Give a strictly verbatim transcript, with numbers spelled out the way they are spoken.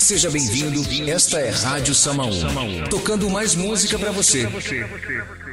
Seja bem-vindo. Esta é Rádio Samaú, tocando mais música para você.